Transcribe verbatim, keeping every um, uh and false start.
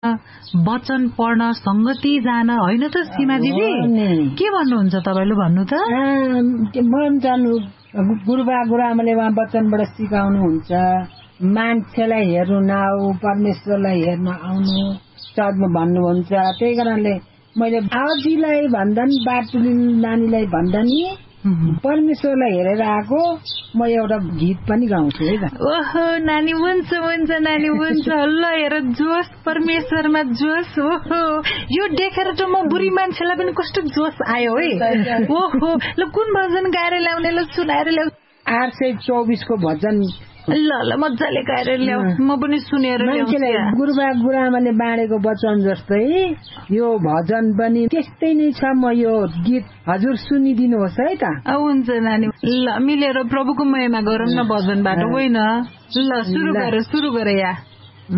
वचन पढ्न संगति जान होइन त सीमा दिदी के भन्नुहुन्छ तपाईले भन्नु त म जानु गुरुबा गुरुआमाले उहाँ वचनबाट सिकाउनु हुन्छ मान्छेलाई हेर्नु नआउ परमेश्वरलाई हेर्न आउनु चर्चमा भन्नुहुन्छ त्यही कारणले मैले आजीलाई भन्दा नि बाटुली नानीलाई भन्दा नि परमेश्वरलाई हेरेर आएको म एउटा गीत पनि गाउँछु है त ओहो नानी हुन्छ हुन्छ नानी हुन्छ ल हेर जोस परमेश्वरमा जोस ओहो यो देखेर त म बुढी मान्छेलाई पनि कस्तो जोस आयो है ओहो ल कुन भजन गाएर ल्याउने ल सुनाएर ल्याउ आठ सय चौबिस को भजन ल ल मजाले गाएर ल्याउ म पनि सुनेर मान्छेलाई गुरुबा गुरुआमाले बाँडेको वचन जस्तै यो भजन पनि त्यस्तै नै छ म यो गीत हजुर सुनिदिनुहोस् है त हुन्छ नानी ल मिलेर प्रभुको महिमा गरौँ न भजनबाट होइन ल सुरु गरे सुरु गरे या